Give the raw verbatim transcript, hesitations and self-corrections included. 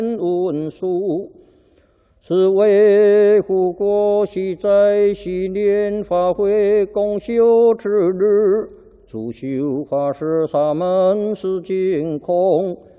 文书，是维护国玺在昔年发挥公休之日，主修法师沙门是净空。